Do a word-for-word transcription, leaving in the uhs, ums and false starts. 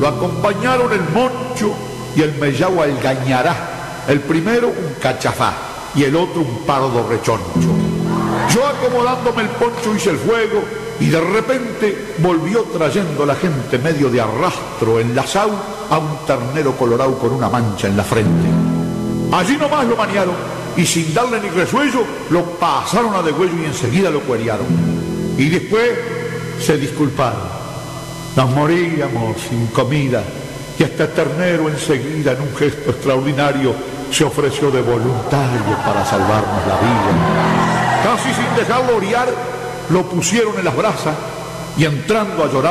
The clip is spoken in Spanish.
Lo acompañaron el Moncho y el mellao Algañará, el primero un cachafá y el otro un pardo rechoncho. Yo acomodándome el poncho hice el fuego y de repente volvió trayendo la gente medio de arrastro enlazado a un ternero colorado con una mancha en la frente. Allí nomás lo maniaron y sin darle ni resuello lo pasaron a degüello y enseguida lo cueriaron. Y después se disculparon. Nos moríamos sin comida y hasta ternero enseguida en un gesto extraordinario se ofreció de voluntario para salvarnos la vida. Casi sin dejarlo orear, lo pusieron en las brasas y entrando a llorar